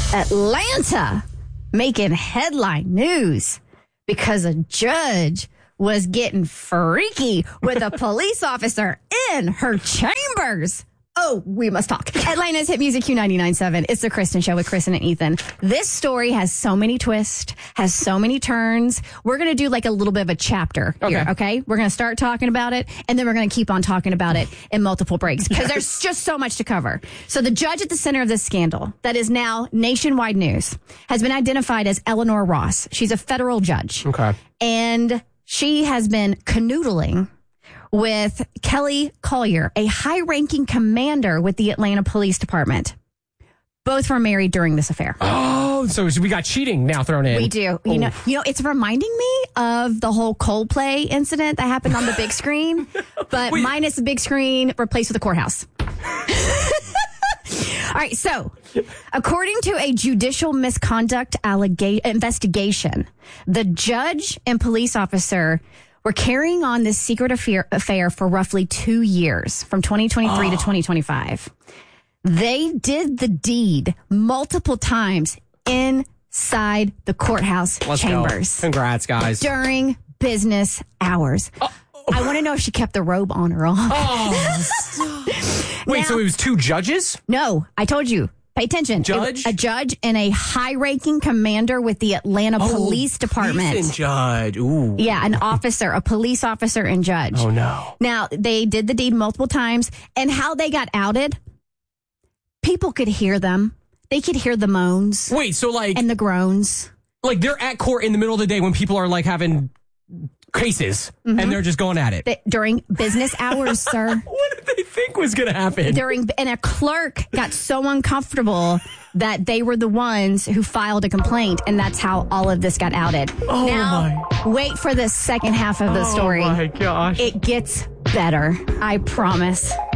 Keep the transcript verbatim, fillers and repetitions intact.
Atlanta making headline news because a judge was getting freaky with a police officer in her chambers. Oh, we must talk. Atlanta's Hit Music Q ninety-nine point seven. It's the Kristen Show with Kristen and Ethan. This story has so many twists, has so many turns. We're going to do like a little bit of a chapter okay. here, okay? We're going to start talking about it, and then we're going to keep on talking about it in multiple breaks because yes. there's just so much to cover. So the judge at the center of this scandal that is now nationwide news has been identified as Eleanor Ross. She's a federal judge. Okay. And she has been canoodling with Kelly Collier, a high-ranking commander with the Atlanta Police Department. Both were married during this affair. Oh, so we got cheating now thrown in. We do. You know, you know, it's reminding me of the whole Coldplay incident that happened on the big screen, but Wait. minus the big screen, replaced with a courthouse. All right, so according to a judicial misconduct allega- investigation, the judge and police officer were carrying on this secret affair, affair for roughly two years, from twenty twenty-three oh. to twenty twenty-five. They did the deed multiple times inside the courthouse Let's chambers. Go. Congrats, guys. During business hours. Oh. I want to know if she kept the robe on or off. Oh. Wait, now, so it was two judges? No, I told you. Pay attention. Judge? A judge and a high-ranking commander with the Atlanta oh, Police Department. Police and judge. Ooh. Yeah, an officer, a police officer and judge. Oh, no. Now, they did the deed multiple times, and how they got outed, people could hear them. They could hear the moans. Wait, so like... And the groans. Like, they're at court in the middle of the day when people are, like, having cases, mm-hmm. and they're just going at it. They, during business hours, sir. What did they think was going to happen? During And a clerk got so uncomfortable that they were the ones who filed a complaint, and that's how all of this got outed. Oh, now, my. Wait for the second half of the oh story. Oh, my gosh. It gets better. I promise.